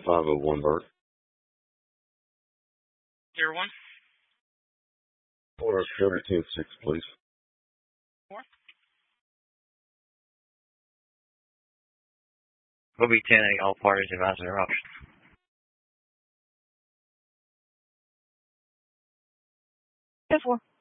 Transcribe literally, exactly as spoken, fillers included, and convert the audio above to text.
five oh one Burt. Zero one. Order seventeen six, please. Four. Will be ten eight, all parties advise their options. Ten four.